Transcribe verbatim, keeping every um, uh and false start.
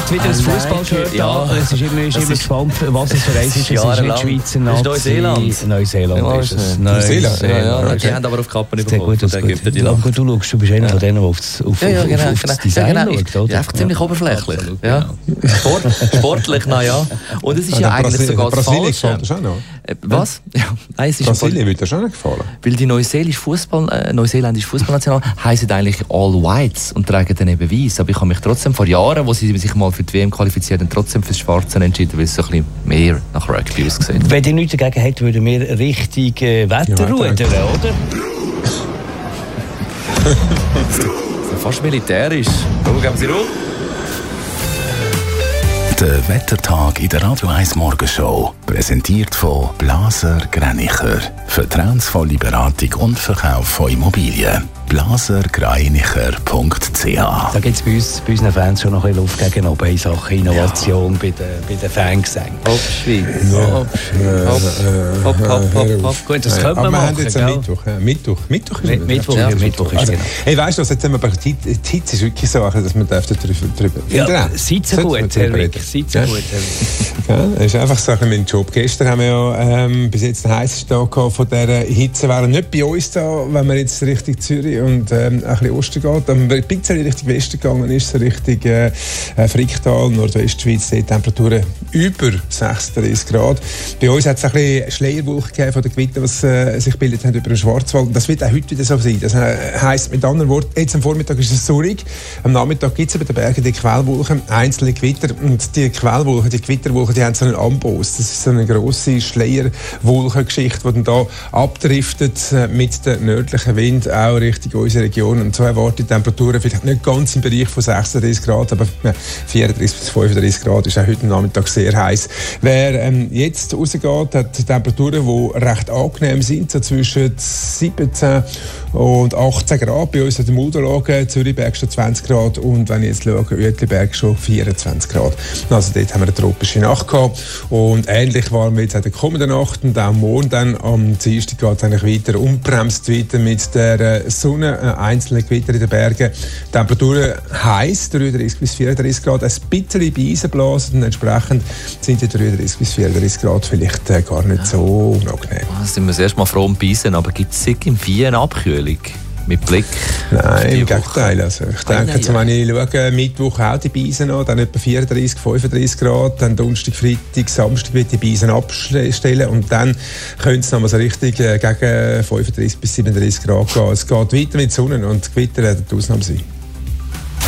legt wieder ein Fußballshirt ja. an. Es ist immer, ist immer gespannt, was es für eins ist. Es ist nicht Schweizer Nazi. Das ist Neuseeland. Neuseeland ja, ist es. Neuseeland? Ja, ja. ja. Die haben aber auf die Kappe nicht bekommen. Gut, gut. Die gut, du schaust, du bist einer ja. von denen, der auf das, auf, ja, ja, genau, auf, auf das Design ja, genau. schaut, oder? Ja, einfach ziemlich ja. oberflächlich. Absolut, ja. genau. Sport, sportlich, na ja. Und es ist ja, ja eigentlich Brasil- sogar das Brasilien Falsche. gefällt das auch noch. Äh, was? Ja. Nein, es ist Brasilien würde das auch nicht gefallen. Weil die neuseelische Fußball, äh, neuseeländische Fußballnational heissen eigentlich All Whites und tragen dann eben weiss. Aber ich habe mich trotzdem vor Jahren, wo sie sich mal für die W M qualifiziert haben, trotzdem fürs Schwarze entschieden, weil es so ein bisschen mehr nach Rugby aussieht. Wenn ihr nichts dagegen hättet, würden wir richtig äh, Wetter ja, rudern, oder? Fast militärisch. Schau, geben Sie Ruhe. Der Wettertag in der Radio eins Morgenshow. Präsentiert von Blaser Greinicher. Vertrauensvolle Beratung und Verkauf von Immobilien. blaser greinicher punkt c h. Da gibt es bei, uns, bei unseren Fans schon noch ein bisschen Luft gegen oben in Sachen Innovation ja. bei den, bei den Fangesängen. Hopp, Schweiz. Ja. Hopp, hopp, hopp, hopp, hopp, hopp. Gut, das ja. können wir Aber machen. wir haben jetzt einen Mittwoch. Ja. Mittwoch. Mittwoch ist, Mittwoch, Mittwoch, ja, Mittwoch ist also, genau. Hey, weißt du was, jetzt haben wir bei die Hitze ist wirklich so, dass man darf darüber drüber ja, seid so gut, Herr Rick. Seid so gut, Herr Rick. Das ist einfach so ein mein Job. Gestern haben wir ja ähm, bis jetzt den heißesten Tag gehabt von dieser Hitze. Wären nicht bei uns da, wenn man jetzt Richtung Zürich und ähm, ein bisschen Osten geht. Wenn man ein bisschen Richtung Westen gegangen ist, so Richtung äh, Fricktal, Nordwestschweiz, die Temperaturen über sechsunddreißig Grad. Bei uns hat es ein bisschen Schleierwolken gegeben von den Gewittern, die äh, sich gebildet haben über den Schwarzwald. Und das wird auch heute wieder so sein. Das heisst mit anderen Worten, jetzt am Vormittag ist es sonnig, am Nachmittag gibt es über den Bergen die Quellwolken, einzelne Gewitter. Und die Quellwolken, die Gewitterwolken, die haben so einen Amboss. Das ist so eine grosse Schleierwolkengeschichte, die dann da abdriftet mit dem nördlichen Wind auch Richtung unsere Region. Und so erwartet die Temperaturen vielleicht nicht ganz im Bereich von sechsunddreißig Grad, aber vierunddreißig bis fünfunddreißig Grad ist auch heute Nachmittag sehr heiß. Wer ähm, jetzt rausgeht, hat Temperaturen, die recht angenehm sind, so zwischen siebzehn und achtzehn Grad. Bei uns in der Mulderlage, Zürichberg schon zwanzig Grad und wenn ich jetzt schaue, Uetliberg schon vierundzwanzig Grad. Also dort haben wir eine tropische Nacht gehabt und ähnlich waren wir jetzt in der kommenden Nacht und auch morgen dann am Dienstag geht es eigentlich weiter, umbremst weiter mit der Sonne, äh, einzelne Gewitter in den Bergen. Die Temperaturen heiß, dreiunddreißig bis vierunddreißig Grad, ein bisschen bei Eisenblasen und entsprechend sind die dreiunddreißig bis vierunddreißig Grad vielleicht äh, gar nicht so unangenehm. Da sind wir erst mal froh um Beisen, aber gibt es im Vieh eine Abkühlung? Mit Blick? Nein, im Gegenteil. Also ich denke, also, wenn ich schaue, Mittwoch auch die Beisen an, dann etwa vierunddreißig, fünfunddreißig Grad, dann Donnerstag, Freitag, Samstag wird die Beisen abstellen und dann könnte es noch mal so richtig äh, gegen fünfunddreißig bis siebenunddreißig Grad gehen. Es geht weiter mit Sonne und Gewitter wird die Ausnahme sein.